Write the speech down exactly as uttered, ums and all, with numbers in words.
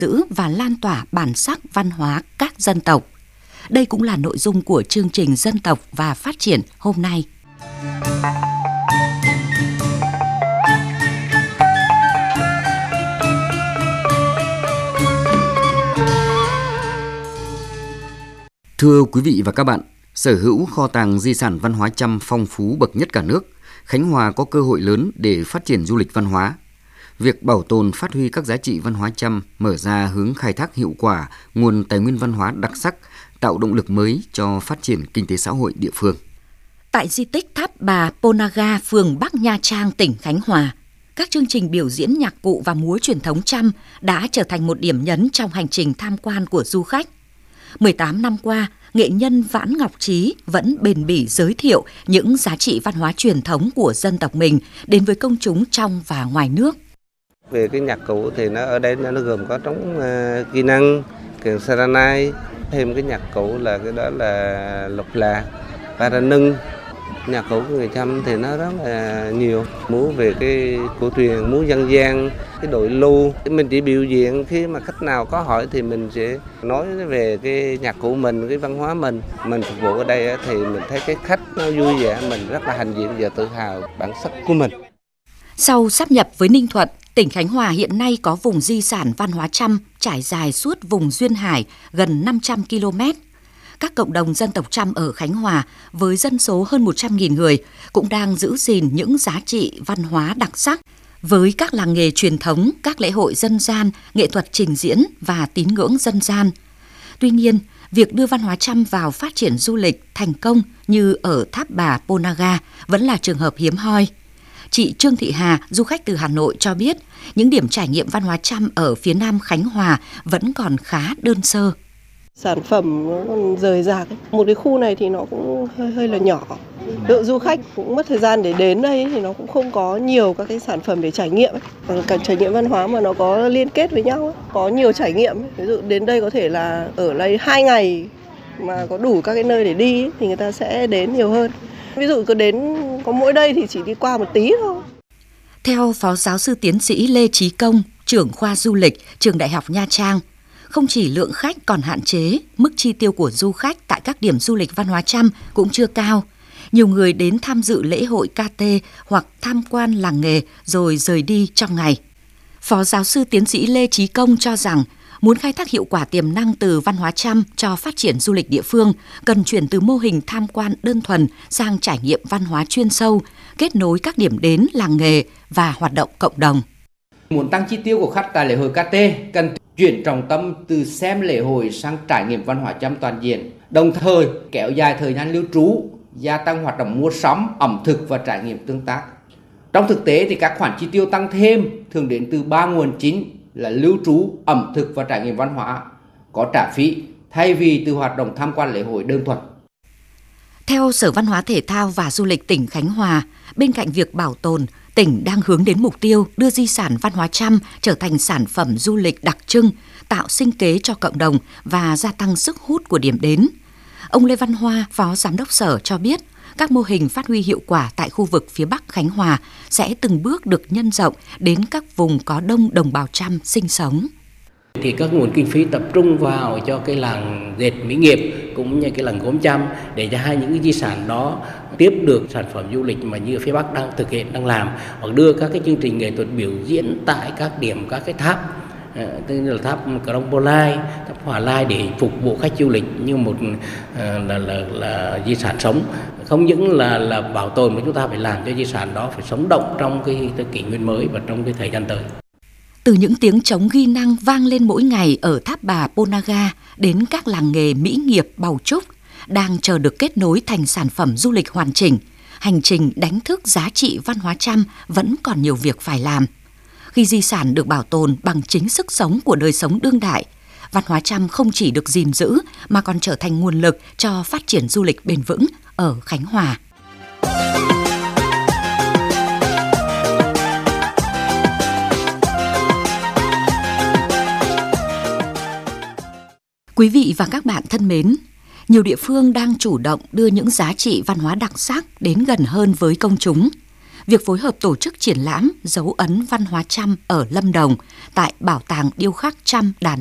giữ và lan tỏa bản sắc văn hóa các dân tộc. Đây cũng là nội dung của chương trình Dân tộc và Phát triển hôm nay. Thưa quý vị và các bạn, sở hữu kho tàng di sản văn hóa Chăm phong phú bậc nhất cả nước, Khánh Hòa có cơ hội lớn để phát triển du lịch văn hóa. Việc bảo tồn phát huy các giá trị văn hóa Chăm mở ra hướng khai thác hiệu quả nguồn tài nguyên văn hóa đặc sắc, tạo động lực mới cho phát triển kinh tế xã hội địa phương. Tại di tích Tháp Bà Ponaga, phường Bắc Nha Trang, tỉnh Khánh Hòa, các chương trình biểu diễn nhạc cụ và múa truyền thống Chăm đã trở thành một điểm nhấn trong hành trình tham quan của du khách. mười tám năm qua, nghệ nhân Vãn Ngọc Trí vẫn bền bỉ giới thiệu những giá trị văn hóa truyền thống của dân tộc mình đến với công chúng trong và ngoài nước. Về cái nhạc cụ thì nó ở đây nó gồm có trống uh, kỹ năng, kèn saranai, thêm cái nhạc cụ là cái đó là lục lạc, paranưng. Nhạc cụ của người Chăm thì nó rất là nhiều, múa về cái cổ truyền, múa dân gian, cái đội lưu. Mình chỉ biểu diễn khi mà khách nào có hỏi thì mình sẽ nói về cái nhạc cụ mình, cái văn hóa mình. Mình phục vụ ở đây thì mình thấy cái khách nó vui vẻ, mình rất là hãnh diện và tự hào bản sắc của mình. Sau sáp nhập với Ninh Thuận, tỉnh Khánh Hòa hiện nay có vùng di sản văn hóa Chăm trải dài suốt vùng duyên hải gần năm trăm ki lô mét. Các cộng đồng dân tộc Chăm ở Khánh Hòa với dân số hơn một trăm nghìn người cũng đang giữ gìn những giá trị văn hóa đặc sắc với các làng nghề truyền thống, các lễ hội dân gian, nghệ thuật trình diễn và tín ngưỡng dân gian. Tuy nhiên, việc đưa văn hóa Chăm vào phát triển du lịch thành công như ở Tháp Bà Ponaga vẫn là trường hợp hiếm hoi. Chị Trương Thị Hà, du khách từ Hà Nội cho biết, những điểm trải nghiệm văn hóa Chăm ở phía Nam Khánh Hòa vẫn còn khá đơn sơ. Sản phẩm nó còn rời rạc. Một cái khu này thì nó cũng hơi hơi là nhỏ. Lượng du khách cũng mất thời gian để đến đây thì nó cũng không có nhiều các cái sản phẩm để trải nghiệm. Cả trải nghiệm văn hóa mà nó có liên kết với nhau, có nhiều trải nghiệm. Ví dụ đến đây có thể là ở đây hai ngày mà có đủ các cái nơi để đi thì người ta sẽ đến nhiều hơn. Ví dụ cứ đến có mỗi đây thì chỉ đi qua một tí thôi. Theo Phó Giáo sư Tiến sĩ Lê Trí Công, trưởng khoa du lịch, Trường Đại học Nha Trang, không chỉ lượng khách còn hạn chế, mức chi tiêu của du khách tại các điểm du lịch văn hóa Chăm cũng chưa cao. Nhiều người đến tham dự lễ hội ca tê hoặc tham quan làng nghề rồi rời đi trong ngày. Phó Giáo sư Tiến sĩ Lê Trí Công cho rằng, muốn khai thác hiệu quả tiềm năng từ văn hóa Chăm cho phát triển du lịch địa phương, cần chuyển từ mô hình tham quan đơn thuần sang trải nghiệm văn hóa chuyên sâu, kết nối các điểm đến làng nghề và hoạt động cộng đồng. Muốn tăng chi tiêu của khách tại lễ hội ca tê, cần chuyển trọng tâm từ xem lễ hội sang trải nghiệm văn hóa Chăm toàn diện, đồng thời kéo dài thời gian lưu trú, gia tăng hoạt động mua sắm, ẩm thực và trải nghiệm tương tác. Trong thực tế thì các khoản chi tiêu tăng thêm thường đến từ ba nguồn chính là lưu trú, ẩm thực và trải nghiệm văn hóa có trả phí thay vì từ hoạt động tham quan lễ hội đơn thuần. Theo Sở Văn hóa Thể thao và Du lịch tỉnh Khánh Hòa, bên cạnh việc bảo tồn, tỉnh đang hướng đến mục tiêu đưa di sản văn hóa Chăm trở thành sản phẩm du lịch đặc trưng, tạo sinh kế cho cộng đồng và gia tăng sức hút của điểm đến. Ông Lê Văn Hoa, Phó Giám đốc Sở cho biết, các mô hình phát huy hiệu quả tại khu vực phía Bắc Khánh Hòa sẽ từng bước được nhân rộng đến các vùng có đông đồng bào Chăm sinh sống. Thì các nguồn kinh phí tập trung vào cho cái làng dệt mỹ nghiệp cũng như cái làng gốm Chăm để cho hai những cái di sản đó tiếp được sản phẩm du lịch mà như phía Bắc đang thực hiện, đang làm, hoặc đưa các cái chương trình nghệ thuật biểu diễn tại các điểm, các cái tháp, tức là tháp Krông Bô Lai, tháp Hòa Lai để phục vụ khách du lịch như một là, là, là, là di sản sống. Không những là là bảo tồn mà chúng ta phải làm cho di sản đó phải sống động trong cái, cái kỷ nguyên mới và trong cái thời gian tới. Từ những tiếng trống ghi năng vang lên mỗi ngày ở Tháp Bà Ponaga đến các làng nghề mỹ nghiệp Bào Trúc đang chờ được kết nối thành sản phẩm du lịch hoàn chỉnh, hành trình đánh thức giá trị văn hóa Chăm vẫn còn nhiều việc phải làm. Khi di sản được bảo tồn bằng chính sức sống của đời sống đương đại, văn hóa Chăm không chỉ được gìn giữ mà còn trở thành nguồn lực cho phát triển du lịch bền vững ở Khánh Hòa. Quý vị và các bạn thân mến, nhiều địa phương đang chủ động đưa những giá trị văn hóa đặc sắc đến gần hơn với công chúng. việc phối hợp tổ chức triển lãm dấu ấn văn hóa Chăm ở Lâm Đồng tại Bảo tàng Điêu khắc Chăm Đàn